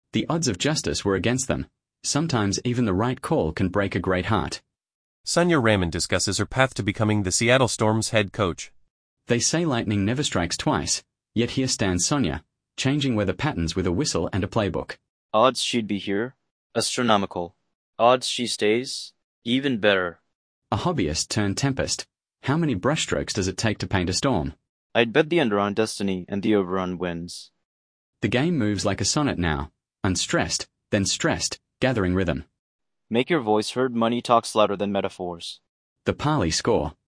The odds of justice were against them. Sometimes even the right call can break a great heart. Sonia Raymond discusses her path to becoming the Seattle Storm's head coach. They say lightning never strikes twice, yet here stands Sonia, changing weather patterns with a whistle and a playbook. Odds she'd be here? Astronomical. Odds she stays? Even better. A hobbyist turned tempest. How many brushstrokes does it take to paint a storm? I'd bet the under on Destiny and the over on wins. The game moves like a sonnet now, unstressed, then stressed, gathering rhythm. Make your voice heard. Money talks louder than metaphors. The Parley score.